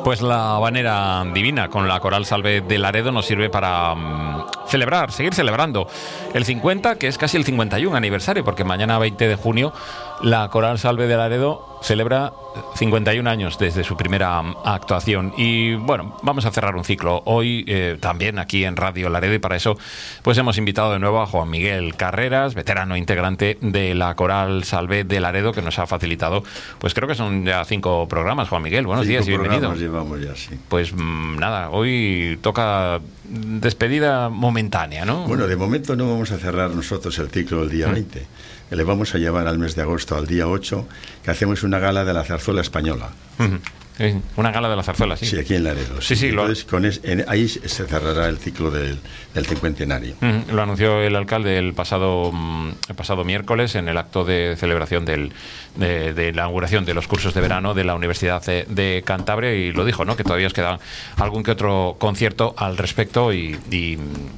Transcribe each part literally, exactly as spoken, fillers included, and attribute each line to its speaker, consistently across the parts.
Speaker 1: Pues la habanera divina con la Coral Salve de Laredo nos sirve para um, celebrar, seguir celebrando el cincuenta, que es casi el cincuenta y uno aniversario, porque mañana veinte de junio la Coral Salve de Laredo celebra cincuenta y un años desde su primera actuación. Y bueno, vamos a cerrar un ciclo hoy eh, también aquí en Radio Laredo, y para eso pues hemos invitado de nuevo a Juan Miguel Carreras, veterano integrante de la Coral Salve de Laredo, que nos ha facilitado, pues creo que son ya cinco programas. Juan Miguel, buenos
Speaker 2: cinco
Speaker 1: días y bienvenido.
Speaker 2: Llevamos ya, sí.
Speaker 1: Pues mmm, nada, hoy toca despedida momentánea, ¿no?
Speaker 2: Bueno, de momento no vamos a cerrar nosotros el ciclo el día ¿Mm? veinte. Le vamos a llevar al mes de agosto, al día ocho, que hacemos una gala de la zarzuela española.
Speaker 1: Uh-huh. Sí, una gala de la zarzuela, sí.
Speaker 2: Sí, aquí en Laredo.
Speaker 1: Sí, sí.
Speaker 2: Entonces,
Speaker 1: lo...
Speaker 2: con es, en, ahí se cerrará el ciclo del, del cincuentenario.
Speaker 1: Uh-huh. Lo anunció el alcalde el pasado, el pasado miércoles en el acto de celebración del, de, de la inauguración de los cursos de verano de la Universidad de, de Cantabria, y lo dijo, ¿no?, que todavía os queda algún que otro concierto al respecto y... y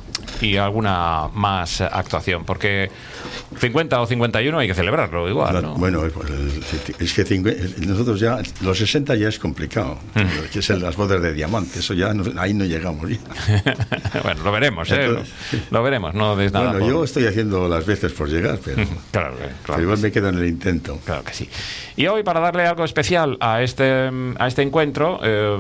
Speaker 1: y alguna más actuación, porque cincuenta o cincuenta y uno hay que celebrarlo igual, ¿no?
Speaker 2: Bueno, pues es que cincuenta, nosotros ya, los sesenta ya es complicado, mm. que es las bodas de diamante, eso ya, no, ahí no llegamos ya.
Speaker 1: Bueno, lo veremos, ¿eh? Entonces, lo, lo veremos, no des nada.
Speaker 2: Bueno,
Speaker 1: por...
Speaker 2: yo estoy haciendo las veces por llegar, pero,
Speaker 1: claro, claro
Speaker 2: pero igual me quedo en el intento.
Speaker 1: Claro que sí. Y hoy, para darle algo especial a este, a este encuentro, eh,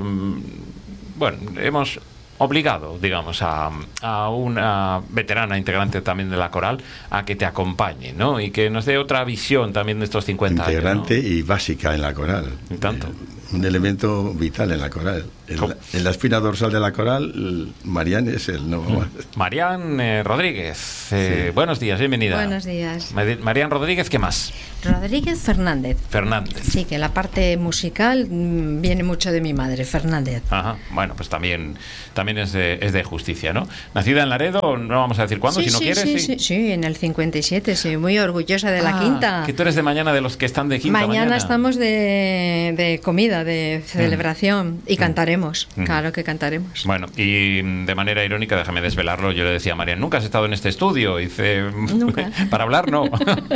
Speaker 1: bueno, hemos... obligado, digamos, a, a una veterana integrante también de la Coral a que te acompañe, ¿no? Y que nos dé otra visión también de estos cincuenta
Speaker 2: integrante
Speaker 1: años, ¿no?
Speaker 2: Y básica en la Coral.
Speaker 1: ¿Y tanto?
Speaker 2: Eh, un elemento vital en la Coral. En la, en la espina dorsal de la Coral, Marián es el no.
Speaker 1: Marián eh, Rodríguez. Eh, sí. Buenos días, bienvenida.
Speaker 3: Buenos días.
Speaker 1: Marián Rodríguez, ¿qué más?
Speaker 3: Rodríguez Fernández.
Speaker 1: Fernández.
Speaker 3: Sí, que la parte musical mmm, viene mucho de mi madre, Fernández.
Speaker 1: Ajá. Bueno, pues también, también es, de, es de justicia, ¿no? Nacida en Laredo, no vamos a decir cuándo,
Speaker 3: sí,
Speaker 1: si no
Speaker 3: sí,
Speaker 1: quieres.
Speaker 3: Sí,
Speaker 1: sí,
Speaker 3: sí, sí, en el cincuenta y siete, sí, muy orgullosa de la
Speaker 1: ah,
Speaker 3: quinta.
Speaker 1: Que tú eres de mañana de los que están de quinta.
Speaker 3: Mañana,
Speaker 1: mañana.
Speaker 3: estamos de, de comida, de celebración, mm. y cantaremos, mm. claro que cantaremos.
Speaker 1: Bueno, y de manera irónica, déjame desvelarlo, yo le decía a Marián, ¿nunca has estado en este estudio? Y dice,
Speaker 3: nunca.
Speaker 1: Para hablar, no.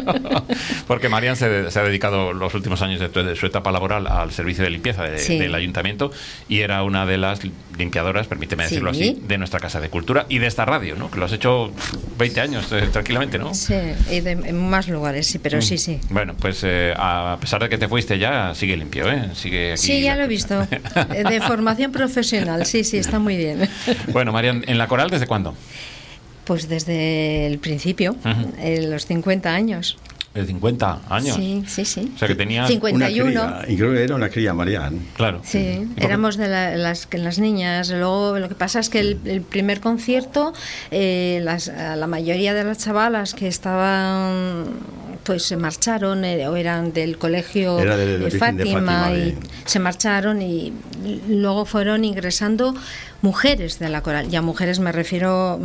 Speaker 1: Porque Marián se, se ha dedicado los últimos años de, de su etapa laboral al servicio de limpieza de, sí. del ayuntamiento, y era una de las limpiadoras, permíteme decirlo sí. así, de nuestra Casa de Cultura y de esta radio, ¿no? Que lo has hecho veinte años eh, tranquilamente, ¿no?
Speaker 3: Sí, y de, en más lugares, sí, pero mm. sí, sí.
Speaker 1: Bueno, pues eh, a pesar de que te fuiste ya, sigue limpio, ¿eh? Sigue aquí.
Speaker 3: Sí, ya
Speaker 1: la...
Speaker 3: lo he visto. De formación profesional, sí, sí, está muy bien.
Speaker 1: Bueno, Marián, ¿en la Coral desde cuándo?
Speaker 3: Pues desde el principio, uh-huh. eh, los cincuenta años.
Speaker 1: ¿De cincuenta años?
Speaker 3: Sí, sí, sí.
Speaker 1: O sea, que tenías...
Speaker 3: cincuenta y uno.
Speaker 2: Cría, y creo que era una cría, Marián.
Speaker 1: Claro.
Speaker 3: Sí, éramos de la, las, las niñas. Luego, lo que pasa es que el, el primer concierto, eh, las, la mayoría de las chavalas que estaban... pues se marcharon, eh, o eran del colegio
Speaker 2: Era de, de,
Speaker 3: de, Fátima, de Fátima y
Speaker 2: de...
Speaker 3: se marcharon, y luego fueron ingresando mujeres de la Coral. Y a mujeres me refiero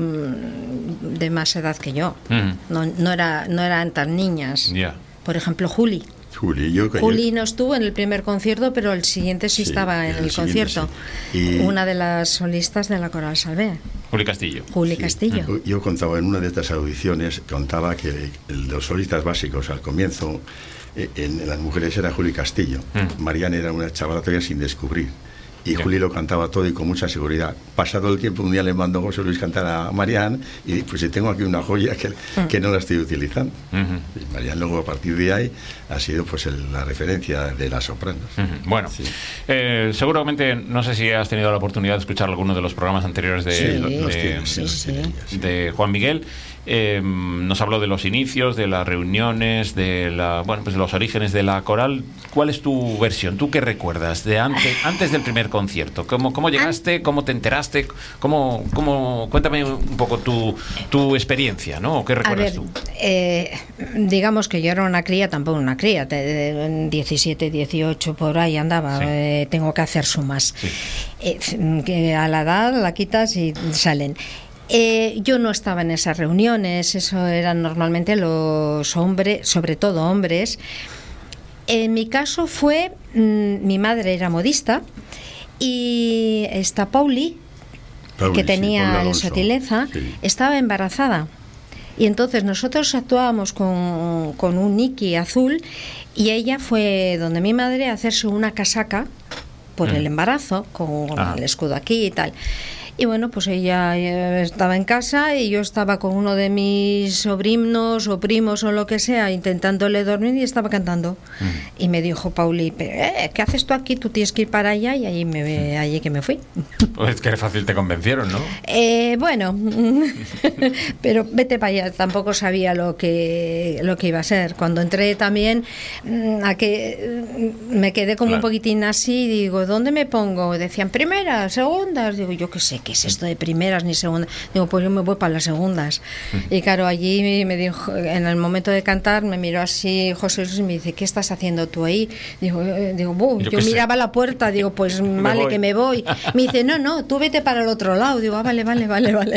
Speaker 3: mmm, de más edad que yo. Mm. No, no, era, no eran tan niñas.
Speaker 1: Yeah.
Speaker 3: Por ejemplo, Juli.
Speaker 2: Juli, yo,
Speaker 3: Juli
Speaker 2: yo...
Speaker 3: no estuvo en el primer concierto, pero el siguiente sí, sí estaba en el, el concierto. Sí. Y... una de las solistas de la Coral Salve.
Speaker 1: Juli Castillo.
Speaker 3: Juli
Speaker 2: sí.
Speaker 3: Castillo.
Speaker 2: Yo, yo contaba en una de estas audiciones, contaba que los solistas básicos al comienzo, en, en las mujeres era Juli Castillo. Mm. Marián era una chavala todavía sin descubrir. Y Juli lo cantaba todo y con mucha seguridad. Pasado el tiempo, un día le mandó José Luis cantar a Marián, y pues tengo aquí una joya que, uh-huh. que no la estoy utilizando. Uh-huh. Y Marián luego, a partir de ahí, ha sido pues el, la referencia de las sopranos.
Speaker 1: Uh-huh. Bueno, sí. eh, seguramente, no sé si has tenido la oportunidad de escuchar alguno de los programas anteriores de,
Speaker 2: sí,
Speaker 1: de,
Speaker 2: los
Speaker 1: de,
Speaker 2: tienes, sí, sí.
Speaker 1: de, de Juan Miguel. Eh, nos habló de los inicios, de las reuniones, de la, bueno, pues de los orígenes de la Coral. ¿Cuál es tu versión? ¿Tú qué recuerdas de antes, antes del primer concierto? ¿Cómo, cómo llegaste? ¿Cómo te enteraste? ¿Cómo, cómo, cuéntame un poco tu, tu experiencia, ¿no? ¿Qué recuerdas
Speaker 3: ver,
Speaker 1: tú?
Speaker 3: Eh, digamos que yo era una cría, tampoco una cría, en diecisiete, dieciocho, por ahí andaba. Sí. Eh, tengo que hacer sumas. Sí. Eh, que a la edad la quitas y salen. Eh, yo no estaba en esas reuniones, eso eran normalmente los hombres, sobre todo hombres. En mi caso fue, mmm, mi madre era modista, y esta Pauli, Pauli que tenía sí, el Sotileza, sí. estaba embarazada. Y entonces nosotros actuábamos con, con un Niki azul, y ella fue donde mi madre a hacerse una casaca por
Speaker 1: mm.
Speaker 3: el embarazo, con
Speaker 1: Ajá.
Speaker 3: el escudo aquí y tal. Y bueno, pues ella eh, estaba en casa y yo estaba con uno de mis sobrinos o primos o lo que sea, intentándole dormir y estaba cantando. Mm. Y me dijo Pauli, eh, ¿qué haces tú aquí? Tú tienes que ir para allá, y allí, me, allí que me fui.
Speaker 1: Pues que fácil te convencieron, ¿no?
Speaker 3: Eh, bueno, pero vete para allá, tampoco sabía lo que, lo que iba a ser. Cuando entré también, a que me quedé como claro. un poquitín así, digo, ¿dónde me pongo? Decían, primeras, segundas, digo, yo qué sé. ¿Qué es esto de primeras ni segundas? Digo, pues yo me voy para las segundas. Mm. Y claro, allí me dijo, en el momento de cantar, me miró así José Luis y me dice, ¿qué estás haciendo tú ahí? Digo, eh, digo yo, yo miraba sé. la puerta, digo, pues me vale voy. que me voy. Me dice, no, no, tú vete para el otro lado. Digo, ah, vale, vale, vale, vale.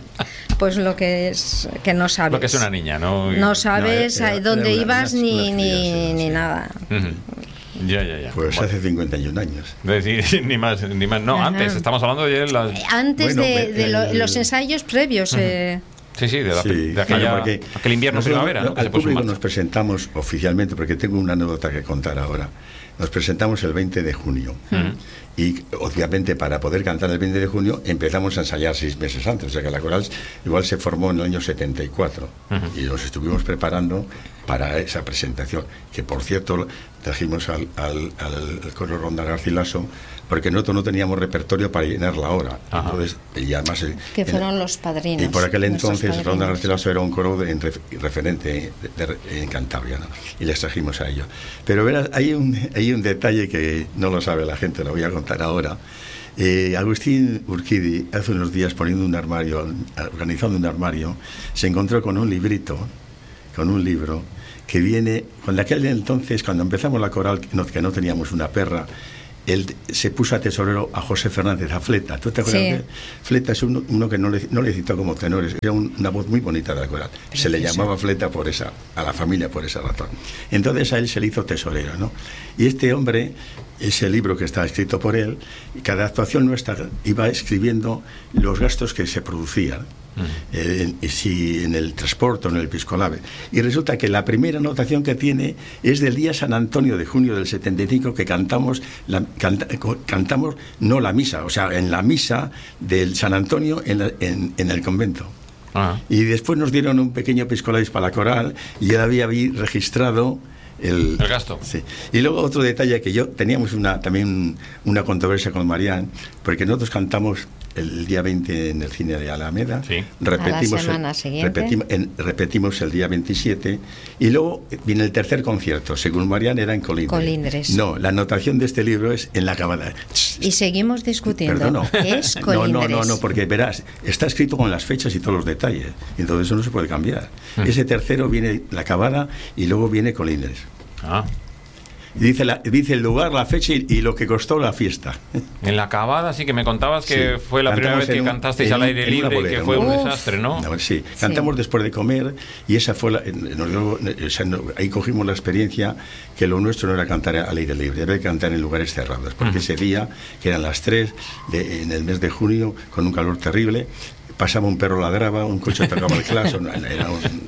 Speaker 3: Pues lo que es que no sabes.
Speaker 1: Lo que es una niña, ¿no?
Speaker 3: No sabes no, era, era, dónde era una, ibas una, ni, una ni, sí, ni nada.
Speaker 1: Uh-huh. Ya, ya, ya.
Speaker 2: Pues bueno. Hace cincuenta y un años.
Speaker 1: Sí, ni más, ni más. No, Ajá. antes, estamos hablando de las...
Speaker 3: Antes bueno, de, de lo, el... los ensayos previos. Uh-huh. eh...
Speaker 1: Sí, sí, de, la, sí, de aquella, claro, aquel invierno primavera.
Speaker 2: ¿no? Al público nos presentamos oficialmente, porque tengo una anécdota que contar ahora. Nos presentamos el veinte de junio. Uh-huh. Y obviamente para poder cantar el veinte de junio empezamos a ensayar seis meses antes. O sea que la coral igual se formó en el año setenta y cuatro. Uh-huh. Y nos estuvimos preparando para esa presentación. Que por cierto trajimos al, al, al coro Ronda Garcilaso, porque nosotros no teníamos repertorio para llenar la hora. Ajá. Entonces, y además el,
Speaker 3: que fueron el, los padrinos.
Speaker 2: Y por aquel entonces Ronda Garcilaso era un coro de, de, referente de, de, en Cantabria, ¿no? Y les trajimos a ellos. Pero verás, hay un, hay un detalle que no lo sabe la gente, lo voy a contar ahora. Eh, Agustín Urquidi, hace unos días poniendo un armario, organizando un armario, se encontró con un librito, con un libro que viene, cuando aquel entonces, cuando empezamos la coral, que no, que no teníamos una perra, él se puso a tesorero a José Fernández, a Fleta. ¿Tú te acuerdas? Sí. De Fleta es uno, uno que no le, no le citó como tenores, era un, una voz muy bonita de la coral. Preciosa. Se le llamaba Fleta por esa, a la familia por esa razón. Entonces a él se le hizo tesorero, ¿no? Y este hombre, ese libro que está escrito por él, cada actuación nuestra iba escribiendo los gastos que se producían. Uh-huh. eh, en, si en el transporte o en el piscolabé. Y resulta que la primera anotación que tiene es del día San Antonio de junio del setenta y cinco, que cantamos la, canta, cantamos no la misa, o sea, en la misa del San Antonio en, la, en, en el convento. Uh-huh. Y después nos dieron un pequeño piscolabé para la coral y él había registrado El,
Speaker 1: el gasto.
Speaker 2: Sí. Y luego otro detalle, que yo teníamos una también una controversia con Marián, porque nosotros cantamos el día veinte en el cine de Alameda,
Speaker 1: sí.
Speaker 2: repetimos,
Speaker 3: a la
Speaker 2: el, repetimos, en, repetimos el día veintisiete y luego viene el tercer concierto, según Marián era en Colindres.
Speaker 3: Colindres.
Speaker 2: No, la anotación de este libro es en la acabada.
Speaker 3: Y seguimos discutiendo.
Speaker 2: Perdón, no.
Speaker 3: Es Colindres.
Speaker 2: No, no, no, no, porque verás, está escrito con las fechas y todos los detalles, entonces eso no se puede cambiar. Mm. Ese tercero viene la acabada y luego viene Colindres.
Speaker 1: Ah.
Speaker 2: Dice, la, dice el lugar, la fecha y, y lo que costó la fiesta.
Speaker 1: En la acabada sí que me contabas que sí, fue la primera vez que un, cantasteis al aire libre y que fue un desastre, ¿no?
Speaker 2: no sí, cantamos sí. después de comer y esa fue la, nos dio, o sea, no, ahí cogimos la experiencia que lo nuestro no era cantar al aire libre, era cantar en lugares cerrados, porque uh-huh. ese día, que eran las tres de, en el mes de junio, con un calor terrible, pasaba un perro, ladraba, un coche tocaba el claso, era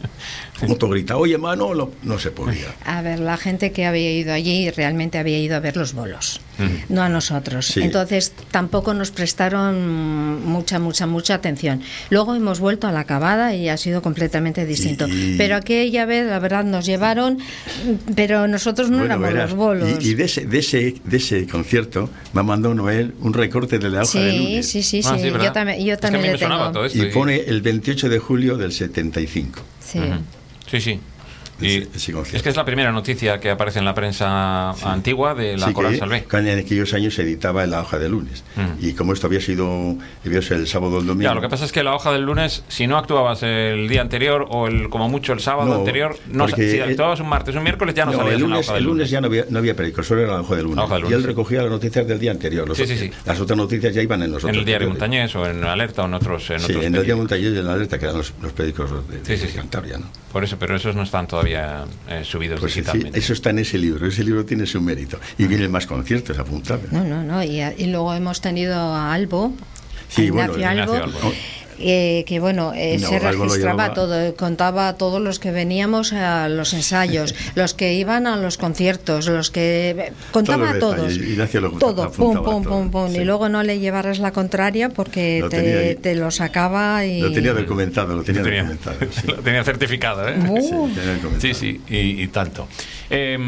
Speaker 2: un moto grita, oye Manolo, no se podía.
Speaker 3: A ver, la gente que había ido allí realmente había ido a ver los bolos, uh-huh. no a nosotros. Sí. Entonces tampoco nos prestaron mucha, mucha, mucha atención. Luego hemos vuelto a la acabada y ha sido completamente distinto. Y, y... Pero aquella vez, la verdad, nos llevaron, pero nosotros no bueno, éramos verás, los bolos.
Speaker 2: Y, y de, ese, de, ese, de ese concierto me mandó Noel un recorte de la hoja
Speaker 3: sí,
Speaker 2: de lunes.
Speaker 3: Sí, sí, sí, ah, sí. Yo también, yo también es que le tengo.
Speaker 2: Esto, y pone el veintiocho de julio del setenta y cinco.
Speaker 3: Sí.
Speaker 1: Uh-huh. Sí, sí. Y es que es la primera noticia que aparece en la prensa sí. antigua de la sí, Coral Salvé.
Speaker 2: En aquellos años se editaba en la hoja de lunes. Mm. Y como esto había sido había sido el sábado o el domingo.
Speaker 1: Claro, lo que pasa es que la hoja del lunes, si no actuabas el día anterior o el como mucho el sábado
Speaker 2: no,
Speaker 1: anterior, no, si actuabas un martes o un miércoles ya no, no salías
Speaker 2: el lunes,
Speaker 1: en la hoja del
Speaker 2: el lunes.
Speaker 1: lunes
Speaker 2: ya no había, no había periódico, solo era la hoja del lunes.
Speaker 1: Hoja del lunes
Speaker 2: y él
Speaker 1: sí.
Speaker 2: recogía las noticias del día anterior. Los
Speaker 1: sí,
Speaker 2: otros,
Speaker 1: sí, sí.
Speaker 2: Las otras noticias ya iban en los otros.
Speaker 1: En el Diario Montañés o en Alerta o en otros. En
Speaker 2: sí,
Speaker 1: otros
Speaker 2: en el Diario Montañés y en Alerta, que eran los, los periódicos de, de,
Speaker 1: sí, sí,
Speaker 2: de Cantabria, ¿no?
Speaker 1: Por eso, pero esos no están todavía eh, subidos
Speaker 2: pues
Speaker 1: digitalmente.
Speaker 2: Sí, eso está en ese libro, ese libro tiene su mérito. Y vienen más conciertos apuntados.
Speaker 3: No, no, no, y, y luego hemos tenido a Albo,
Speaker 2: sí,
Speaker 3: a Ignacio,
Speaker 2: bueno,
Speaker 3: Albo,
Speaker 1: Ignacio Albo.
Speaker 3: eh, que bueno, eh,
Speaker 2: no,
Speaker 3: se registraba
Speaker 2: llevaba...
Speaker 3: todo, contaba a todos los que veníamos a los ensayos, los que iban a los conciertos, los que contaba a todos,
Speaker 2: lo
Speaker 3: todo, pum, pum, pum, pum, sí. Y luego no le llevaras la contraria porque lo te, te lo sacaba y...
Speaker 2: Lo tenía documentado, lo tenía,
Speaker 1: lo tenía
Speaker 2: documentado. Sí.
Speaker 1: Lo tenía certificado, ¿eh?
Speaker 3: Uh.
Speaker 2: Sí, tenía
Speaker 1: sí, sí, y, y tanto. Eh,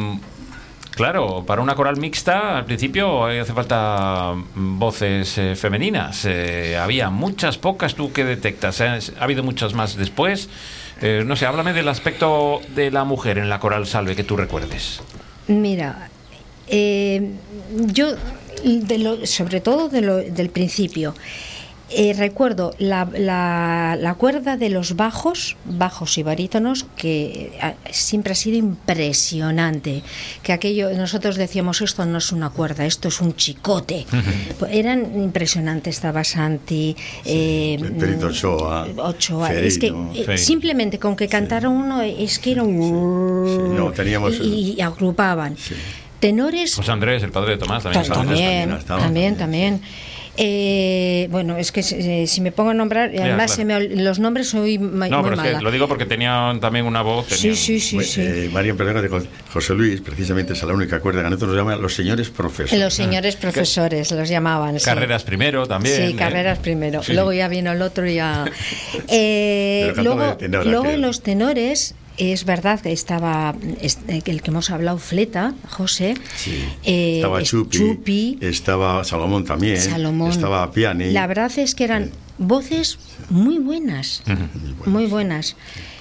Speaker 1: Claro, para una coral mixta al principio hace falta voces eh, femeninas. Eh, había muchas, pocas, ¿tú qué detectas? ¿Eh? ¿Ha habido muchas más después? Eh, no sé, háblame del aspecto de la mujer en la coral Salve que tú recuerdes.
Speaker 3: Mira, eh, yo, de lo, sobre todo de lo, del principio, Eh, recuerdo la, la, la cuerda de los bajos, bajos y barítonos, que a, siempre ha sido impresionante. Que aquello, nosotros decíamos, esto no es una cuerda, esto es un chicote. Uh-huh. Eran impresionantes, estaba Santi,
Speaker 2: sí,
Speaker 3: eh,
Speaker 2: Perito Ochoa,
Speaker 3: Ochoa.
Speaker 2: Ferino,
Speaker 3: es que eh, simplemente con que cantara sí. uno, es que era un...
Speaker 2: Sí, sí. No, teníamos...
Speaker 3: y, y agrupaban. Sí. Tenores...
Speaker 1: José Andrés, el padre de Tomás, también.
Speaker 3: También, también, también. también. Eh, bueno, es que eh, si me pongo a nombrar, además ya, claro. se me, los nombres soy ma,
Speaker 1: no,
Speaker 3: muy
Speaker 1: pero
Speaker 3: mala.
Speaker 1: Es que lo digo porque tenían también una voz. Tenían...
Speaker 3: Sí, sí, sí.
Speaker 2: Pues,
Speaker 3: sí.
Speaker 2: Eh, María, perdona, de José Luis, precisamente es la única cuerda que a nosotros nos llaman los señores profesores.
Speaker 3: Los señores ah. profesores los llamaban.
Speaker 1: Carreras
Speaker 3: sí.
Speaker 1: primero también.
Speaker 3: Sí,
Speaker 1: ¿eh?
Speaker 3: Carreras primero. Sí. Luego ya vino el otro y ya. eh, luego, tenor, luego en los tenores. Es verdad que estaba el que hemos hablado, Fleta, José.
Speaker 2: Sí.
Speaker 3: Eh,
Speaker 2: estaba Chupi,
Speaker 3: Chupi.
Speaker 2: Estaba Salomón también.
Speaker 3: Salomón.
Speaker 2: Estaba Piani.
Speaker 3: La verdad es que eran voces muy buenas. Uh-huh. Muy buenas. Muy buenas.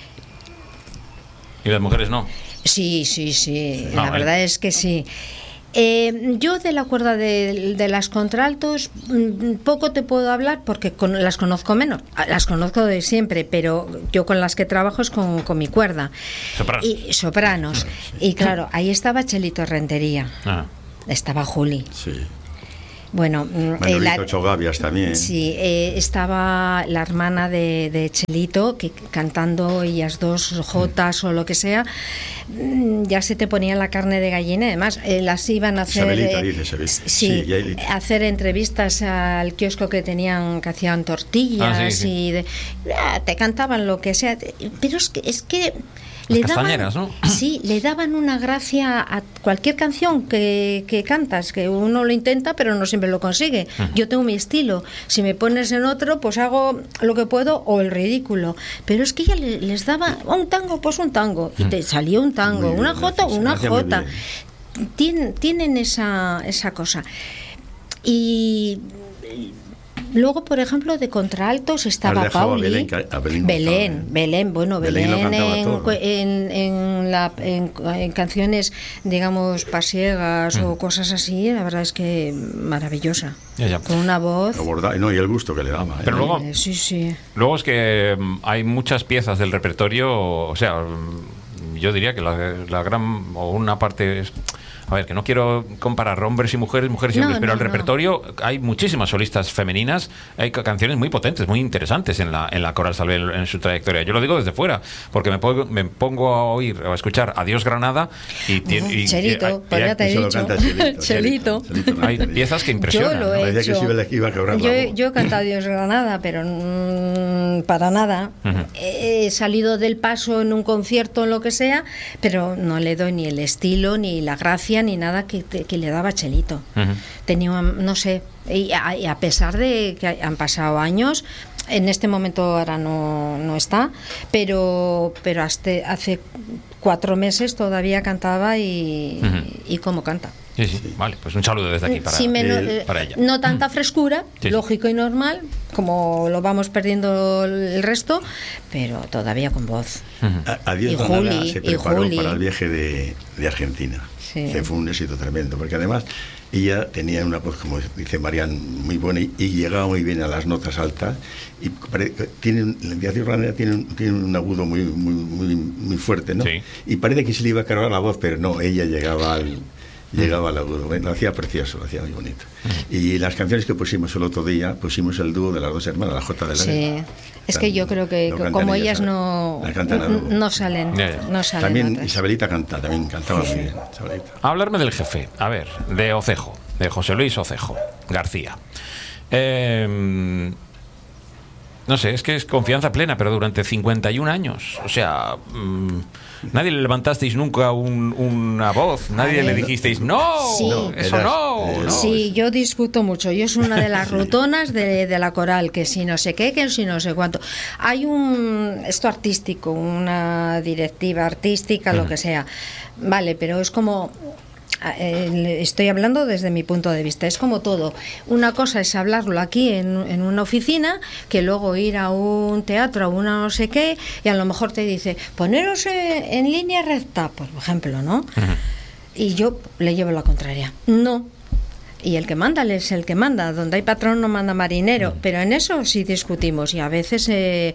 Speaker 1: ¿Y las mujeres no?
Speaker 3: Sí, sí, sí. No, la vale. verdad es que sí. Eh, yo de la cuerda de, de las contraltos poco te puedo hablar porque con, las conozco menos, las conozco de siempre, pero yo con las que trabajo es con, con mi cuerda.
Speaker 1: Sopranos.
Speaker 3: Y, sopranos. Y claro, ahí estaba Chelito Rentería, ah. estaba Juli.
Speaker 2: Sí.
Speaker 3: Bueno,
Speaker 2: eh, la, Chogavias también.
Speaker 3: Sí, eh, estaba la hermana de, de Chelito, que cantando ellas dos jotas mm. o lo que sea, ya se te ponía la carne de gallina. Además, eh, las iban a hacer.
Speaker 2: Isabelita, eh, dice, Isabelita.
Speaker 3: Sí, sí hay... hacer entrevistas al kiosco que tenían, que hacían tortillas ah, sí, sí. y de, ah, te cantaban lo que sea. Pero es que es que.
Speaker 1: Las
Speaker 3: le
Speaker 1: castañeras,
Speaker 3: daban,
Speaker 1: ¿no?
Speaker 3: Sí, le daban una gracia a cualquier canción que, que cantas, que uno lo intenta, pero no siempre lo consigue. Uh-huh. Yo tengo mi estilo. Si me pones en otro, pues hago lo que puedo o el ridículo. Pero es que ella le, les daba un tango, pues un tango. Y te salió un tango, bien, una jota, una jota. Tien, tienen esa, esa cosa. Y... Luego, por ejemplo, de contraltos estaba Pauli.
Speaker 2: Belén, Belén,
Speaker 3: Belén, Belén, bueno, Belén, Belén en, en, en, la, en, en canciones, digamos, pasiegas mm. o cosas así, la verdad es que maravillosa.
Speaker 1: Ya, ya.
Speaker 3: Con una voz.
Speaker 2: Borda, no, y el gusto que le daba. ¿eh?
Speaker 1: Pero luego,
Speaker 3: eh, sí, sí.
Speaker 1: luego es que hay muchas piezas del repertorio, o sea, yo diría que la, la gran, o una parte... Es, a ver, que no quiero comparar hombres y mujeres, mujeres y hombres, no, pero no, el repertorio no. Hay muchísimas solistas femeninas, hay canciones muy potentes, muy interesantes en la en la Coral Salve en, en su trayectoria. Yo lo digo desde fuera, porque me pongo, me pongo a oír o a escuchar Adiós Granada y tiene
Speaker 3: y, Chelito, y, pues ya te he dicho.
Speaker 2: Chelito.
Speaker 3: Chelito.
Speaker 2: Chelito.
Speaker 1: Hay piezas que impresionan.
Speaker 3: Yo lo he
Speaker 1: ¿no?
Speaker 3: hecho.
Speaker 2: Que iba a
Speaker 3: yo, yo he cantado Adiós Granada, pero mmm, para nada. Uh-huh. He salido del paso en un concierto, en lo que sea, pero no le doy ni el estilo, ni la gracia, ni nada que, que le daba Chelito. Uh-huh. Tenía, no sé, y a, y a pesar de que han pasado años, en este momento ahora no, no está, pero pero hasta hace cuatro meses todavía cantaba y, uh-huh. y cómo canta.
Speaker 1: Sí, sí, vale, pues un saludo desde aquí para,
Speaker 3: sí, menos,
Speaker 1: eh, para ella.
Speaker 3: No tanta frescura, sí, lógico y normal, como lo vamos perdiendo el resto, pero todavía con voz.
Speaker 2: Uh-huh. Adiós Granada se preparó para el viaje de, de Argentina, sí, que fue un éxito tremendo, porque además ella tenía una voz, como dice Marian, muy buena y, y llegaba muy bien a las notas altas. Y tiene, Adiós Granada tiene un, tiene un agudo muy, muy, muy, muy fuerte, ¿no? Sí. Y parece que se le iba a cargar la voz, pero no, ella llegaba al... Llegaba al agudo, lo hacía precioso, lo hacía muy bonito. Uh-huh. Y las canciones que pusimos el otro día, pusimos el dúo de las dos hermanas, la Jota de la
Speaker 3: Sí, es que yo creo que no como ellas, ellas no, no salen, yeah, yeah. no salen.
Speaker 2: También
Speaker 3: notas.
Speaker 2: Isabelita canta, también cantaba sí. muy bien. Isabelita.
Speaker 1: A hablarme del jefe, a ver, de Ocejo, de José Luis Ocejo García. Eh, no sé, es que es confianza plena, pero durante cincuenta y un años, o sea, mmm, nadie le levantasteis nunca un, una voz, nadie ver, le dijisteis, no,
Speaker 3: sí.
Speaker 1: no eso eras, no, eh, no.
Speaker 3: Sí, yo discuto mucho, yo soy una de las rutonas de, de la coral, que si no sé qué, que si no sé cuánto. Hay un, esto artístico, una directiva artística, uh-huh. lo que sea, vale, pero es como... Estoy hablando desde mi punto de vista, es como todo, una cosa es hablarlo aquí en, en una oficina, que luego ir a un teatro, a una no sé qué, y a lo mejor te dice, poneros en, en línea recta, por ejemplo, ¿no? Uh-huh. Y yo le llevo la contraria, no. Y el que manda es el que manda, donde hay patrón no manda marinero, uh-huh. pero en eso sí discutimos, y a veces... Eh,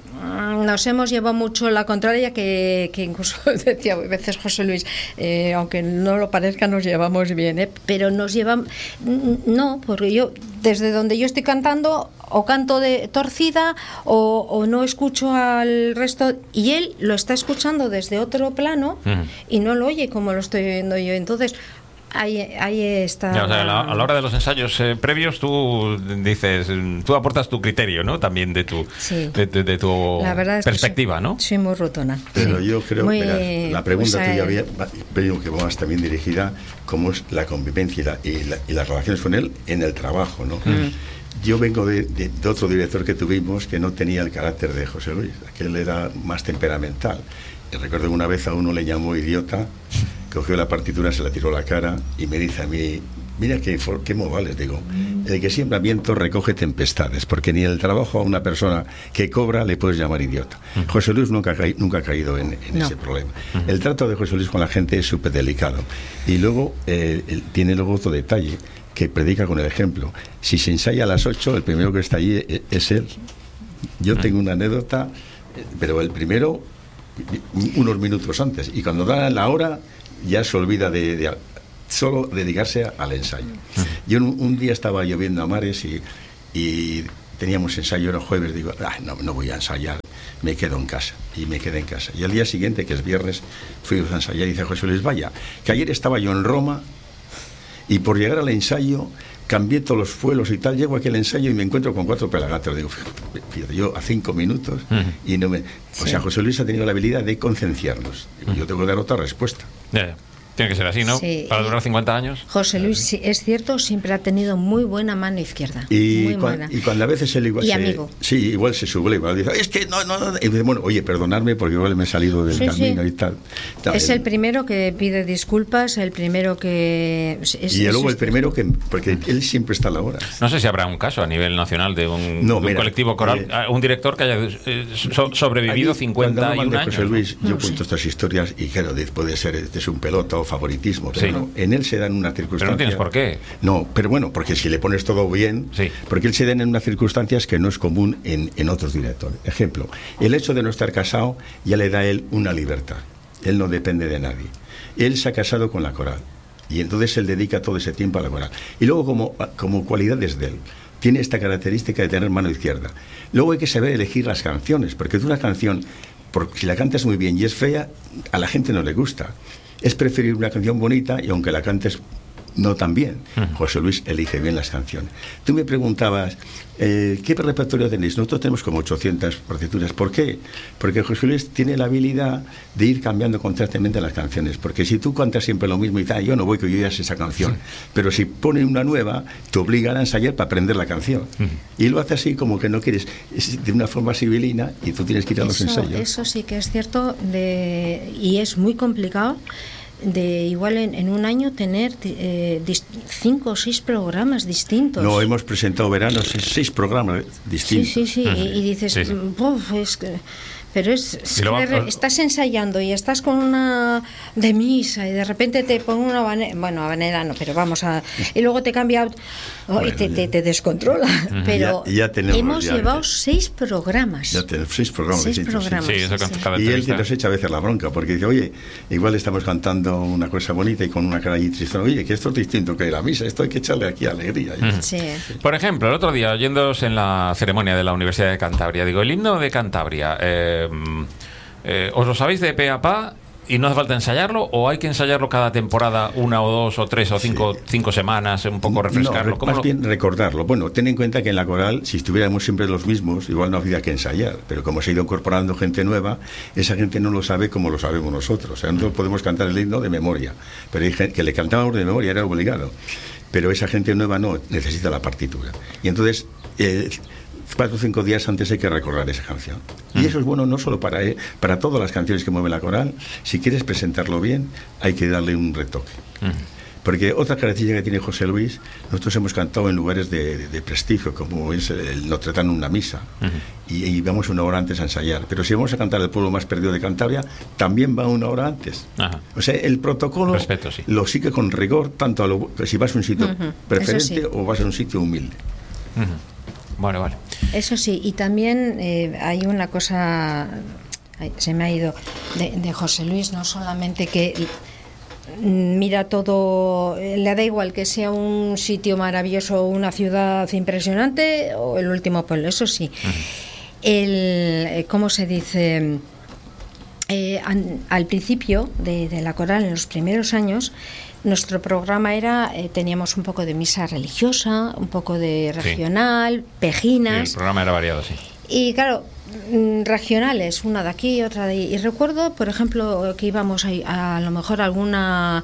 Speaker 3: nos hemos llevado mucho la contraria, que, que incluso decía a veces José Luis, eh, aunque no lo parezca, nos llevamos bien, ¿eh? Pero nos llevamos, no, porque yo desde donde yo estoy cantando o canto de torcida o, o no escucho al resto, y él lo está escuchando desde otro plano uh-huh. y no lo oye como lo estoy oyendo yo. Entonces Ahí, ahí está.
Speaker 1: Ya, o sea, a, la, a la hora de los ensayos eh, previos, tú dices, tú aportas tu criterio, ¿no? También de tu, sí. de, de, de tu perspectiva,
Speaker 3: soy,
Speaker 1: ¿no?
Speaker 3: Soy muy rotona.
Speaker 2: Pero
Speaker 3: sí.
Speaker 2: yo creo
Speaker 3: muy,
Speaker 2: que la pregunta
Speaker 3: pues,
Speaker 2: tuya había, creo que vas también dirigida, cómo es la convivencia y, la, y, la, y las relaciones con él en el trabajo, ¿no? Mm. Yo vengo de, de, de otro director que tuvimos que no tenía el carácter de José Luis, aquel era más temperamental. Y recuerdo que una vez a uno le llamó idiota, cogió la partitura, se la tiró a la cara y me dice a mí, mira qué, qué modales, digo, el que siembra viento recoge tempestades, porque ni en el trabajo a una persona que cobra le puedes llamar idiota. Uh-huh. José Luis nunca, ca nunca ha caído en, en no. ese problema. Uh-huh. El trato de José Luis con la gente es súper delicado. Y luego eh, él, tiene luego otro detalle, que predica con el ejemplo. Si se ensaya a las ocho, el primero que está allí es, es él. Yo uh-huh. tengo una anécdota, pero el primero... unos minutos antes, y cuando da la hora ya se olvida de, de solo dedicarse al ensayo. Yo un, un día estaba lloviendo a mares y, y teníamos ensayo, era jueves, digo, ah, no, no voy a ensayar, me quedo en casa, y me quedé en casa. Y al día siguiente, que es viernes, fui a ensayar y dice José Luis, vaya, que ayer estaba yo en Roma y por llegar al ensayo cambié todos los fuelos y tal, llego aquí al ensayo y me encuentro con cuatro pelagatos. Digo, fíjate, yo a cinco minutos uh-huh. y no me... O sí. sea, José Luis ha tenido la habilidad de concienciarnos. Digo, uh-huh. yo tengo que dar otra respuesta.
Speaker 1: Yeah. Tiene que ser así, ¿no? Sí. Para durar cincuenta años.
Speaker 3: José Luis, sí, es cierto, siempre ha tenido muy buena mano izquierda.
Speaker 2: Y,
Speaker 3: muy
Speaker 2: cuan,
Speaker 3: buena.
Speaker 2: y cuando a veces él igual
Speaker 3: y
Speaker 2: se...
Speaker 3: amigo.
Speaker 2: Sí, igual se subleva. Dice, es que no, no... Y dice, bueno, oye, perdonadme porque igual me he salido del sí, camino sí. y tal. tal.
Speaker 3: Es el primero que pide disculpas, el primero que... Es,
Speaker 2: y luego el primero que... Porque él siempre está a la hora.
Speaker 1: No sé si habrá un caso a nivel nacional de un,
Speaker 2: no,
Speaker 1: de un
Speaker 2: mira,
Speaker 1: colectivo coral, eh, un director que haya eh, so, sobrevivido
Speaker 2: allí,
Speaker 1: cincuenta y un años.
Speaker 2: José Luis,
Speaker 1: ¿no?
Speaker 2: yo
Speaker 3: no,
Speaker 2: cuento
Speaker 3: sí.
Speaker 2: estas historias y claro, puede ser, este es un pelota o favoritismo, pero
Speaker 1: sí.
Speaker 2: no, en él se dan unas circunstancias...
Speaker 1: Pero no tienes por qué.
Speaker 2: No, pero bueno, porque si le pones todo bien,
Speaker 1: sí.
Speaker 2: porque él se dan en unas circunstancias que no es común en, en otros directores. Ejemplo, el hecho de no estar casado ya le da a él una libertad. Él no depende de nadie. Él se ha casado con la coral y entonces él dedica todo ese tiempo a la coral. Y luego como, como cualidades de él, tiene esta característica de tener mano izquierda. Luego hay que saber elegir las canciones, porque una canción, por, si la cantas muy bien y es fea, a la gente no le gusta. Es preferir una canción bonita y aunque la cantes no tan bien. Uh-huh. José Luis elige bien las canciones. Tú me preguntabas, eh, ¿qué repertorio tenéis? Nosotros tenemos como ochocientas partituras. ¿Por qué? Porque José Luis tiene la habilidad de ir cambiando constantemente las canciones. Porque si tú cantas siempre lo mismo y tal, yo no voy que oigas esa canción. Uh-huh. Pero si ponen una nueva, te obligan a ensayar para aprender la canción. Uh-huh. Y lo hace así como que no quieres, de una forma civilina, y tú tienes que ir a los
Speaker 3: eso,
Speaker 2: ensayos.
Speaker 3: Eso sí que es cierto, de, y es muy complicado. De igual en, en un año tener eh, dis, cinco o seis programas distintos.
Speaker 2: No, hemos presentado veranos seis programas distintos.
Speaker 3: Sí, sí, sí, uh-huh. y, y dices, sí, sí. Uf, es que... Pero es, es que de, estás ensayando y estás con una de misa y de repente te pone una habanera, bueno, habanera no, pero vamos a... Y luego te cambia oh, bueno, y te, te, te descontrola. Uh-huh. Pero
Speaker 2: ya, ya tenemos,
Speaker 3: hemos
Speaker 2: ya,
Speaker 3: llevado
Speaker 2: ya,
Speaker 3: seis programas.
Speaker 2: Ya tenemos seis programas
Speaker 3: seis
Speaker 2: distintos.
Speaker 3: Programas,
Speaker 1: sí, eso
Speaker 3: sí.
Speaker 1: cada
Speaker 2: y él que nos echa a veces la bronca, porque dice, oye, igual estamos cantando una cosa bonita y con una cara allí triste. Oye, que esto es distinto que la misa, esto hay que echarle aquí alegría.
Speaker 1: Uh-huh.
Speaker 3: Sí.
Speaker 1: Por ejemplo, el otro día, oyéndoos en la ceremonia de la Universidad de Cantabria, digo, el himno de Cantabria... Eh, Eh, ¿os lo sabéis de pe a pa? ¿Y no hace falta ensayarlo o hay que ensayarlo cada temporada, una o dos o tres o cinco, sí. cinco semanas, un poco refrescarlo?
Speaker 2: No, más lo... bien recordarlo. Bueno, ten en cuenta que en la coral, si estuviéramos siempre los mismos, igual no habría que ensayar, pero como se ha ido incorporando gente nueva, esa gente no lo sabe como lo sabemos nosotros. O sea, nosotros podemos cantar el himno de memoria, pero hay gente que le cantábamos de memoria, era obligado. Pero esa gente nueva no, necesita la partitura. Y entonces... Eh, cuatro o cinco días antes hay que recordar esa canción. Y eso es bueno no solo para, eh, para todas las canciones que mueve la coral. Si quieres presentarlo bien, hay que darle un retoque. Uh-huh. Porque otra característica que tiene José Luis, nosotros hemos cantado en lugares de, de, de prestigio, como es el Notre Dame, una misa, uh-huh. y, y vamos una hora antes a ensayar. Pero si vamos a cantar el pueblo más perdido de Cantabria, también va una hora antes. Uh-huh. O sea, el protocolo
Speaker 1: Respeto, sí.
Speaker 2: lo sigue con rigor, tanto a lo, si vas a un sitio uh-huh. preferente sí. o vas a un sitio humilde.
Speaker 1: Uh-huh. Vale, vale.
Speaker 3: Eso sí, y también eh, hay una cosa, se me ha ido, de, de José Luis, no solamente que mira todo, le da igual que sea un sitio maravilloso, una ciudad impresionante o el último pueblo, eso sí. Uh-huh. El, ¿cómo se dice? Eh, an, al principio de, de la coral, en los primeros años, nuestro programa era, eh, teníamos un poco de misa religiosa, un poco de regional, sí. pejinas.
Speaker 1: Sí, el programa era variado, sí.
Speaker 3: Y claro, regionales, una de aquí, otra de ahí. Y recuerdo, por ejemplo, que íbamos a, a lo mejor a alguna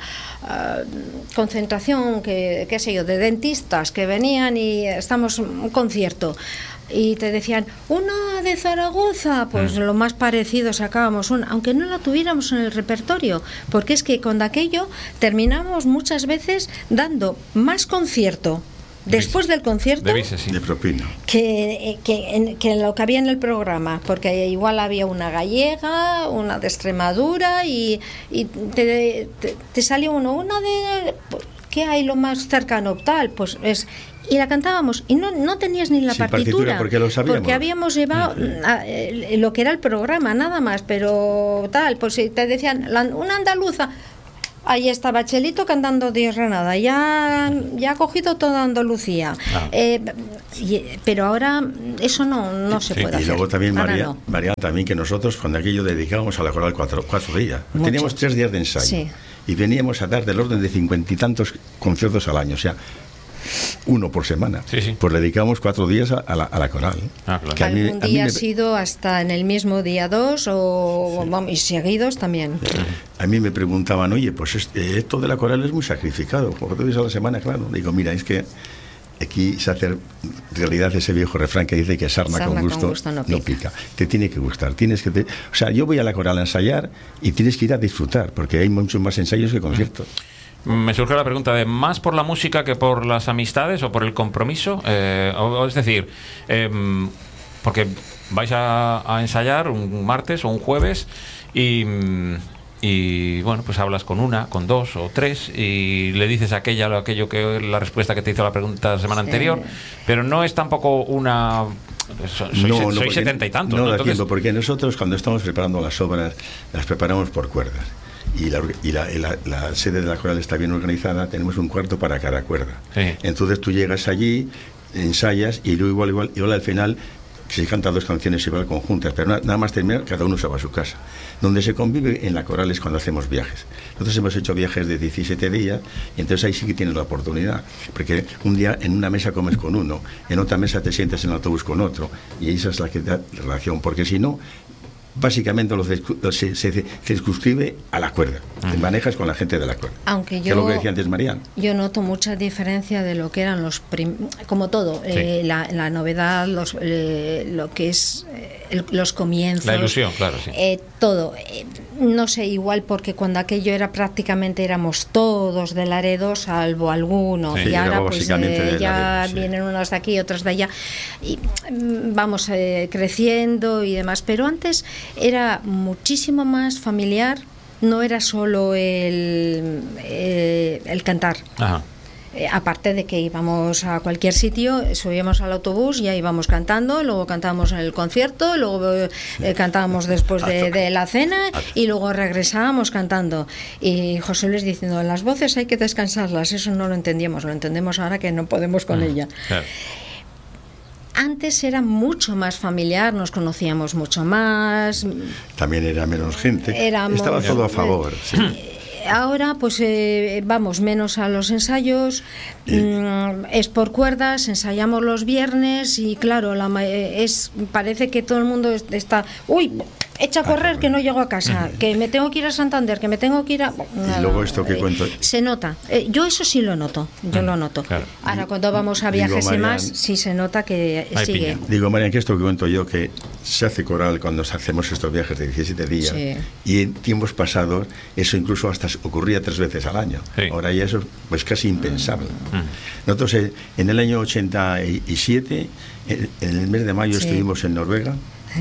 Speaker 3: uh, concentración, que, qué sé yo, de dentistas que venían y estamos en un concierto. Y te decían, una de Zaragoza, pues mm. lo más parecido sacábamos una, aunque no la tuviéramos en el repertorio, porque es que con aquello terminamos muchas veces dando más concierto después del concierto
Speaker 1: de, Vice, sí.
Speaker 2: de propina
Speaker 3: que, que, en, que lo que había en el programa, porque igual había una gallega, una de Extremadura y, y te, te, te salió uno, una de... ¿Qué hay lo más cercano? Tal, pues es... Y la cantábamos y no, no tenías ni la
Speaker 2: Sin
Speaker 3: partitura,
Speaker 2: partitura porque lo sabíamos.
Speaker 3: Porque habíamos llevado uh-huh. a, a, lo que era el programa, nada más, pero tal, pues si te decían la, una andaluza, ahí estaba Chelito cantando Dios Granada, ya, ya ha cogido toda Andalucía. Ah. Eh, y, pero ahora eso no, no se
Speaker 2: sí,
Speaker 3: puede
Speaker 2: y
Speaker 3: hacer.
Speaker 2: Y luego también, María,
Speaker 3: no.
Speaker 2: María, también que nosotros cuando aquello dedicábamos a la coral cuatro, cuatro días, Mucho. teníamos tres días de ensayo sí. y veníamos a dar del orden de cincuenta y tantos conciertos al año, o sea, uno por semana, sí, sí. pues le dedicamos cuatro días a, a, la, a la coral. Ah, claro.
Speaker 3: Que algún mí, día ha me... sido hasta en el mismo día dos o sí. vamos, y seguidos también.
Speaker 2: A mí me preguntaban, oye, pues este, esto de la coral es muy sacrificado, cuatro días a la semana, claro. Digo, mira, es que aquí se hace realidad ese viejo refrán que dice que sarna, sarna con, gusto con gusto no pica. no pica. Te tiene que gustar, tienes que te... o sea, yo voy a la coral a ensayar y tienes que ir a disfrutar, porque hay muchos más ensayos que conciertos.
Speaker 1: Me surge la pregunta de ¿más por la música que por las amistades o por el compromiso? Eh, o, o es decir, eh, porque vais a, a ensayar un martes o un jueves y, y bueno, pues hablas con una, con dos o tres y le dices aquella o aquello que la respuesta que te hizo la pregunta la semana sí. anterior, pero no es tampoco una... Soy,
Speaker 2: no,
Speaker 1: soy
Speaker 2: no,
Speaker 1: setenta y tantos.
Speaker 2: No,
Speaker 1: ¿no?
Speaker 2: da
Speaker 1: Entonces...
Speaker 2: tiempo, porque nosotros cuando estamos preparando las obras las preparamos por cuerdas. Y, la, y la, la, la sede de la coral está bien organizada, tenemos un cuarto para cada cuerda. Sí. Entonces tú llegas allí, ensayas y luego igual, igual, igual al final se cantan dos canciones igual conjuntas, pero nada más terminar, cada uno se va a su casa. Donde se convive en la coral es cuando hacemos viajes. Nosotros hemos hecho viajes de diecisiete días y entonces ahí sí que tienes la oportunidad, porque un día en una mesa comes con uno, en otra mesa te sientas en el autobús con otro, y esa es la que da relación, porque si no, básicamente lo se, se, se circunscribe a la cuerda. Te manejas con la gente de la cuerda.
Speaker 3: Aunque yo,
Speaker 2: que es lo que decía antes Marian.
Speaker 3: Yo noto mucha diferencia de lo que eran los prim, como todo, sí. eh, la, la novedad, los, eh, lo que es eh, el, los comienzos,
Speaker 1: la ilusión, claro, sí.
Speaker 3: Eh, todo. Eh, no sé, igual porque cuando aquello era prácticamente éramos todos de Laredo, salvo alguno, sí, y ahora pues eh, ya Laredo, sí. vienen unos de aquí, otros de allá, y vamos eh, creciendo y demás. Pero antes era muchísimo más familiar, no era solo el, eh, el cantar. Ajá. Eh, aparte de que íbamos a cualquier sitio, subíamos al autobús, ya íbamos cantando, luego cantábamos en el concierto, luego eh, cantábamos después de, de la cena y luego regresábamos cantando. Y José Luis diciendo, las voces hay que descansarlas, eso no lo entendíamos, lo entendemos ahora que no podemos con uh-huh. ella. Claro. antes era mucho más familiar, nos conocíamos mucho más.
Speaker 2: También era menos gente.
Speaker 3: Éramos,
Speaker 2: Estaba todo a favor. Sí.
Speaker 3: Ahora pues eh, vamos menos a los ensayos, mm, es por cuerdas, ensayamos los viernes y claro, la, es parece que todo el mundo está, uy, echa a correr que no llego a casa, que me tengo que ir a Santander, que me tengo que ir a...
Speaker 2: Y luego esto que
Speaker 3: eh,
Speaker 2: cuento...
Speaker 3: Se nota, eh, yo eso sí lo noto, yo lo noto. Claro. Ahora cuando vamos a viajes Digo, Marian, y más, sí se nota que sigue.
Speaker 2: Piña. Digo, Marian, que esto que cuento yo, que se hace coral cuando hacemos estos viajes de diecisiete días, sí. Y en tiempos pasados eso incluso hasta ocurría tres veces al año. Sí. Ahora ya eso pues casi impensable. Mm. Nosotros eh, en el año ochenta y siete, en, en el mes de mayo sí. Estuvimos en Noruega,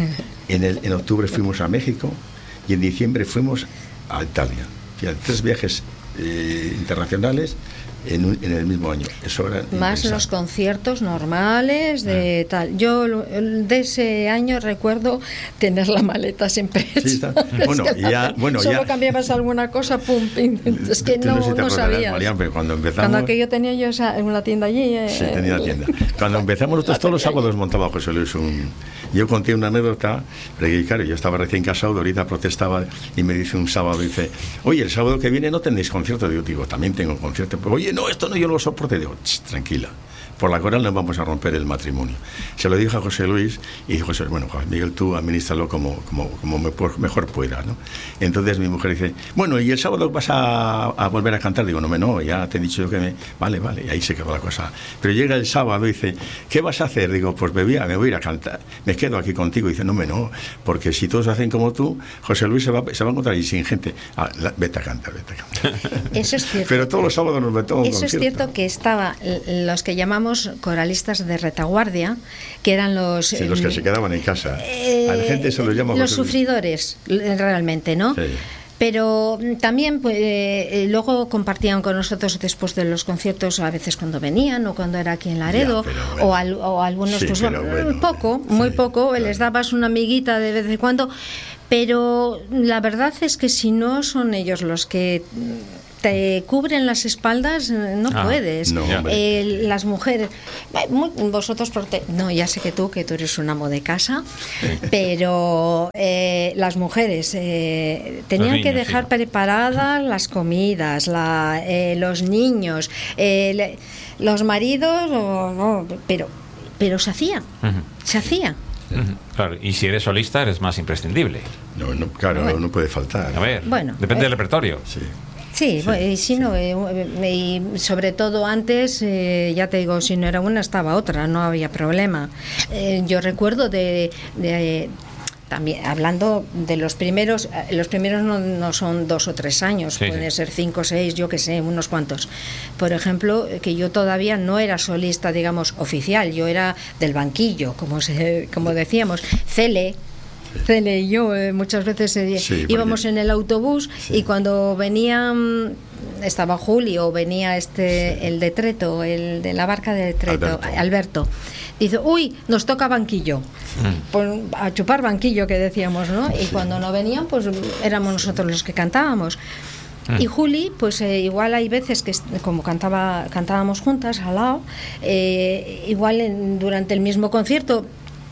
Speaker 2: en, el, en octubre fuimos a México y en diciembre fuimos a Italia. Fíjate, tres viajes eh, internacionales en, un, en el mismo año. Eso era
Speaker 3: más impensable. Los conciertos normales de ah. tal. Yo de ese año recuerdo tener la maleta siempre hecha. Sí, está.
Speaker 2: Bueno, ya, bueno,
Speaker 3: solo
Speaker 2: ya.
Speaker 3: cambiabas alguna cosa, pum, pim. Es que no, no, no sabías.
Speaker 2: Marian, pero cuando empezamos.
Speaker 3: Cuando que yo tenía yo esa, en una tienda allí. Eh,
Speaker 2: sí, tenía la tienda. Cuando empezamos nosotros todos los sábados montaba José Luis un. Yo conté una anécdota, pero claro, yo estaba recién casado, ahorita protestaba y me dice un sábado, dice, oye, el sábado que viene no tenéis concierto. Digo, digo, también tengo concierto. Pero, oye, no, esto no, yo lo soporte. Digo, tranquila, por la coral no vamos a romper el matrimonio. Se lo dije a José Luis y dijo, José, bueno, Juan Miguel, tú administralo como, como, como mejor pueda, ¿no? Entonces mi mujer dice, bueno, ¿y el sábado vas a, a volver a cantar? Digo, no, me no, ya te he dicho yo que me... Vale, vale, y ahí se quedó la cosa. Pero llega el sábado y dice, ¿qué vas a hacer? Digo, pues me voy a, me voy a ir a cantar, me quedo aquí contigo. Y dice, no, me no, porque si todos hacen como tú, José Luis se va, se va a encontrar y sin gente. Ah, la, vete a cantar, vete a cantar.
Speaker 3: Eso es cierto.
Speaker 2: Pero todos los sábados nos metemos
Speaker 3: Eso es cierto que estaba los que llamamos coralistas de retaguardia, que eran los...
Speaker 2: Sí, los que se quedaban en casa. Eh, a la gente se los llama...
Speaker 3: Los José sufridores, realmente, ¿no? Sí. Pero también pues, eh, luego compartían con nosotros después de los conciertos, a veces cuando venían o cuando era aquí en Laredo, ya, bueno, o, al, o algunos, sí, pues bueno, poco, sí, muy poco, claro. Les dabas una amiguita de vez en cuando, pero la verdad es que si no son ellos los que te cubren las espaldas, no ah, puedes. No, eh, las mujeres, vosotros, prote- no, ya sé que tú, que tú eres un amo de casa, pero eh, las mujeres eh, tenían niños, que dejar sí. preparadas las comidas, la, eh, los niños, eh, le, los maridos, oh, oh, pero, pero se hacía, uh-huh. se hacía.
Speaker 1: Uh-huh. Claro, y si eres solista eres más imprescindible.
Speaker 2: No, no claro, bueno. no puede faltar.
Speaker 1: A ver,
Speaker 3: bueno,
Speaker 1: depende
Speaker 3: eh,
Speaker 1: del repertorio.
Speaker 2: Sí.
Speaker 3: Sí, sí, bueno, y si no, eh, y sobre todo antes, eh, ya te digo, si no era una estaba otra, no había problema. Eh, yo recuerdo de, de también hablando de los primeros, los primeros no, no son dos o tres años, sí, pueden sí. ser cinco o seis, yo que sé, unos cuantos. Por ejemplo, que yo todavía no era solista, digamos, oficial, yo era del banquillo, como se, como decíamos, Cele. Cele y yo eh, muchas veces eh, sí, íbamos en el autobús sí. y cuando venían, estaba Julio, venía este sí. el de Treto, el de la barca de Treto, Alberto, Alberto. Dice, uy, nos toca banquillo, mm. pues, a chupar banquillo que decíamos, ¿no? Y sí. cuando no venían, pues éramos nosotros los que cantábamos. Mm. Y Juli, pues eh, igual hay veces que como cantaba, cantábamos juntas al lado, eh, igual en, durante el mismo concierto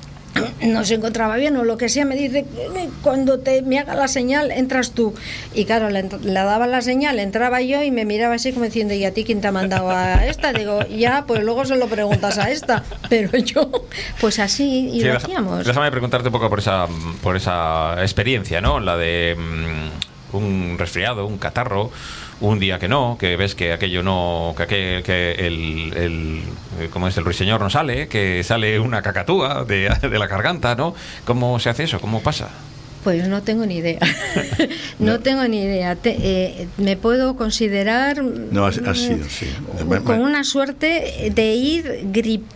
Speaker 3: no se encontraba bien o lo que sea, me dice, cuando te me haga la señal entras tú, y claro, le, le daba la señal, entraba yo y me miraba así como diciendo, ¿y a ti quién te ha mandado a esta? Digo, ya, pues luego se lo preguntas a esta, pero yo pues así y sí, lo hacíamos.
Speaker 1: Déjame preguntarte un poco por esa por esa experiencia, ¿no? La de um, un resfriado, un catarro, un día que no, que ves que aquello no, que, aquel, que el, el, como es el ruiseñor no sale, que sale una cacatúa de, de la garganta, ¿no? ¿Cómo se hace eso? ¿Cómo pasa?
Speaker 3: Pues no tengo ni idea. no, no tengo ni idea. Te, eh, me puedo considerar
Speaker 2: no ha, ha sido, sí.
Speaker 3: con una suerte de ir gripado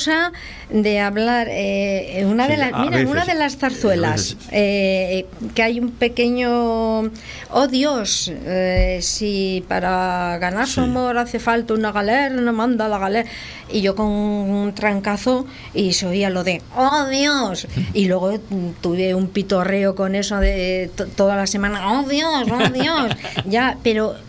Speaker 3: de hablar eh, una sí, de las mira veces, una de las zarzuelas eh, que hay un pequeño oh Dios eh, si para ganar sí. su amor hace falta una galera, no manda la galera, y yo con un trancazo y se oía lo de oh Dios, y luego tuve un pitorreo con eso de t- toda la semana, oh Dios, oh Dios ya, pero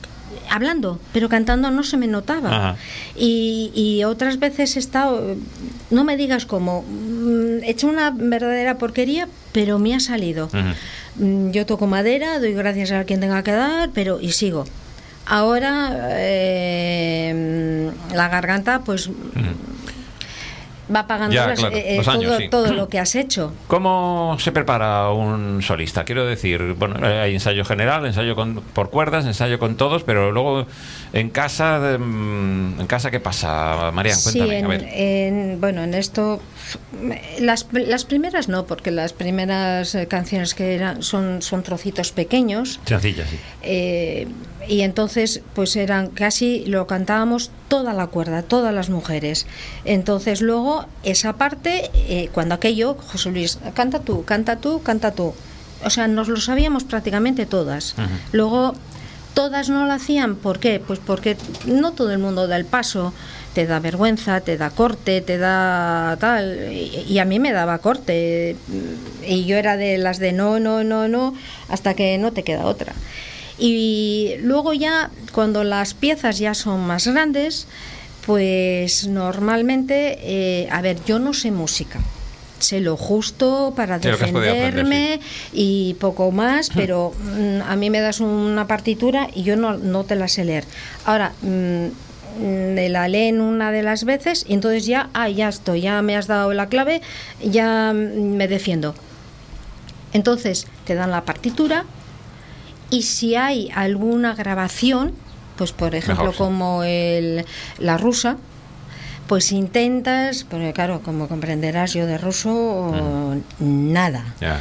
Speaker 3: hablando, pero cantando no se me notaba. Y, y otras veces he estado, no me digas cómo, he hecho una verdadera porquería, pero me ha salido. Uh-huh. Yo toco madera, doy gracias a quien tenga que dar, pero y sigo. Ahora eh, la garganta pues uh-huh. va pagando
Speaker 1: ya,
Speaker 3: las,
Speaker 1: claro,
Speaker 3: eh,
Speaker 1: los años,
Speaker 3: todo,
Speaker 1: sí.
Speaker 3: todo lo que has hecho.
Speaker 1: ¿Cómo se prepara un solista? Quiero decir, bueno, hay ensayo general, ensayo con, por cuerdas, ensayo con todos, pero luego en casa, en casa ¿qué pasa, Marian? Cuéntame,
Speaker 3: sí, en,
Speaker 1: a ver.
Speaker 3: En, bueno, en esto las, las primeras no, porque las primeras canciones que eran son, son trocitos pequeños.
Speaker 1: Sencillas, sí.
Speaker 3: Eh, y entonces pues eran casi, lo cantábamos toda la cuerda, todas las mujeres. Entonces luego esa parte, eh, cuando aquello, José Luis, canta tú, canta tú, canta tú. O sea, nos lo sabíamos prácticamente todas. Uh-huh. Luego todas no lo hacían, ¿por qué? Pues porque no todo el mundo da el paso, te da vergüenza, te da corte, te da tal, y, y a mí me daba corte, y yo era de las de no, no, no, no, hasta que no te queda otra. Y luego ya, cuando las piezas ya son más grandes, pues normalmente, eh, a ver, yo no sé música. Sé lo justo para sí, defenderme aprender, sí. y poco más, pero mm, a mí me das una partitura y yo no, no te la sé leer. Ahora, mm, me la leen una de las veces y entonces ya, ah, ya estoy, ya me has dado la clave, ya me defiendo. Entonces te dan la partitura y si hay alguna grabación, pues por ejemplo Mejor, sí. como el, la rusa, pues intentas, porque claro, como comprenderás, yo de ruso mm. nada. Yeah.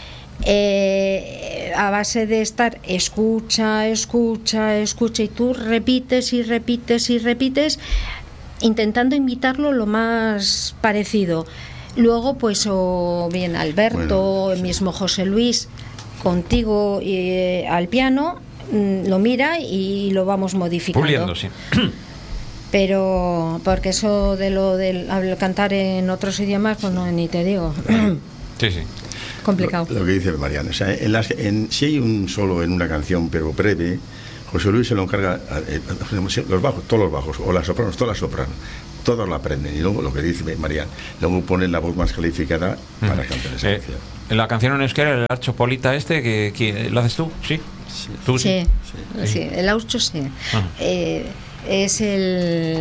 Speaker 3: Eh, a base de estar escucha, escucha, escucha y tú repites y repites y repites, intentando imitarlo lo más parecido. Luego, pues, o bien Alberto, bueno, sí. el mismo José Luis, contigo eh, al piano, lo mira y lo vamos modificando.
Speaker 1: Puliendo, sí.
Speaker 3: Pero porque eso de lo del cantar en otros idiomas, pues no, ni te digo.
Speaker 1: Sí, sí.
Speaker 3: Complicado.
Speaker 2: Lo, lo que dice Mariana, o sea, en las, en, si hay un solo en una canción, pero breve, José Luis se lo encarga, eh, los bajos, todos los bajos, o las sopranos, todas las sopranos, todos la aprenden. Y luego lo que dice Mariana, luego ponen la voz más calificada para mm. cantar esa
Speaker 1: eh,
Speaker 2: canción.
Speaker 1: En la canción en euskera, el archo polita este, que, que ¿lo haces tú? Sí.
Speaker 2: Sí,
Speaker 3: ¿Tú, sí? Sí, sí, el archo sí. Eh, es el...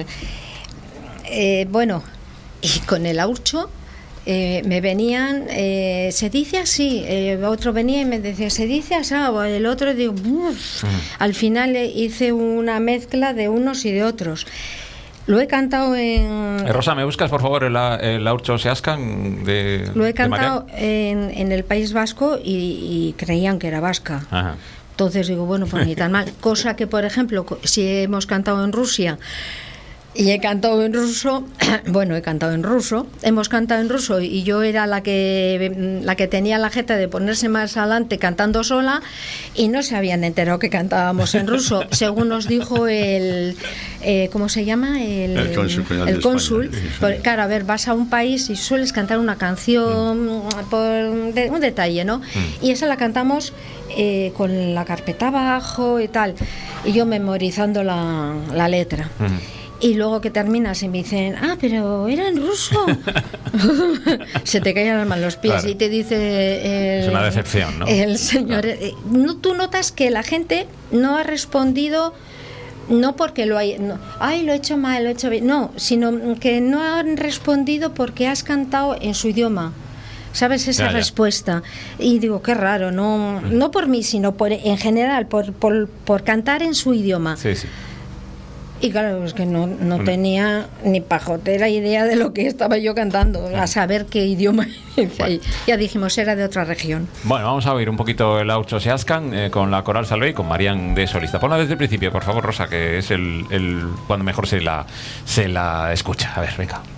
Speaker 3: Eh, bueno, y con el archo... Eh, me venían, eh, se dice así, eh, otro venía y me decía, se dice así, o el otro, digo, uff. Uh-huh. Al final hice una mezcla de unos y de otros. Lo he cantado en...
Speaker 1: Eh, Rosa, ¿me buscas, por favor, el, el Aurcho Seascan de
Speaker 3: Lo he cantado en, en el País Vasco y, y creían que era vasca. Ajá. Entonces digo, bueno, pues ni tan mal. Cosa que, por ejemplo, si hemos cantado en Rusia... Y he cantado en ruso, bueno, he cantado en ruso, hemos cantado en ruso y yo era la que la que tenía la jeta de ponerse más adelante cantando sola y no se habían enterado que cantábamos en ruso, según nos dijo el, eh, ¿cómo se llama? El,
Speaker 2: el cónsul.
Speaker 3: El cónsul. Por, claro, a ver, vas a un país y sueles cantar una canción mm. por de, un detalle, ¿no? Mm. Y esa la cantamos eh, con la carpeta abajo y tal, y yo memorizando la, la letra. Mm. Y luego que terminas y me dicen, ah, pero era en ruso. Se te caen las manos los pies, claro. Y te dice... El,
Speaker 1: es una decepción, ¿no?
Speaker 3: El señor... Claro. Eh, no, tú notas que la gente no ha respondido, no porque lo hay... No, ay, lo he hecho mal, lo he hecho bien. No, sino que no han respondido porque has cantado en su idioma. ¿Sabes? Esa ya, ya. respuesta. Y digo, qué raro, no, mm. no por mí, sino por en general, por, por, por cantar en su idioma.
Speaker 1: Sí, sí.
Speaker 3: Y claro, es que no, no tenía ni pajotera idea de lo que estaba yo cantando, a saber qué idioma. Bueno. Ya dijimos, era de otra región.
Speaker 1: Bueno, vamos a oír un poquito el Aurcho Seascan eh, con la Coral Salvé y con Marian de solista. Ponla desde el principio, por favor, Rosa, que es el, el cuando mejor se la, se la escucha. A ver, venga.